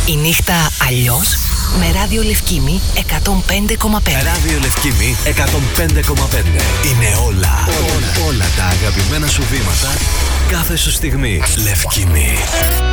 Η νύχτα αλλιώς με Ράδιο Λευκήμη 105,5. Ράδιο Λευκήμη 105,5. Είναι όλα τα αγαπημένα σου βήματα κάθε σου στιγμή. Λευκήμη.